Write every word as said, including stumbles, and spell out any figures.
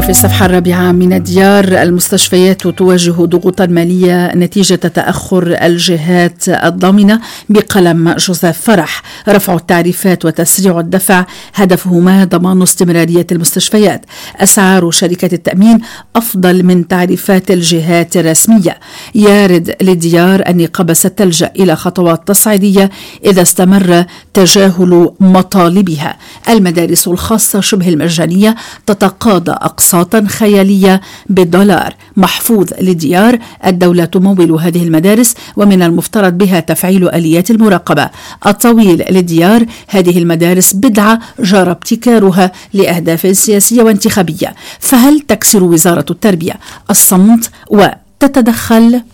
وفي الصفحة الرابعة من الديار: المستشفيات تواجه ضغوطا مالية نتيجة تأخر الجهات الضامنة. بقلم جوزيف فرح: رفع التعريفات وتسريع الدفع هدفهما ضمان استمرارية المستشفيات. أسعار شركات التأمين أفضل من تعريفات الجهات الرسمية. يارد للديار: النقابة ستلجأ إلى خطوات تصعيدية إذا استمر تجاهل مطالبها. المدارس الخاصة شبه المجانية تتقاضى أقساطا خيالية بالدولار. محفوظ للديار: الدولة تمول هذه المدارس ومن المفترض بها تفعيل آليات المراقبة. الطويل للديار: هذه المدارس بدعة جرى ابتكارها لأهداف سياسية وانتخابية، فهل تكسر وزارة التربية الصمت وتتدخل؟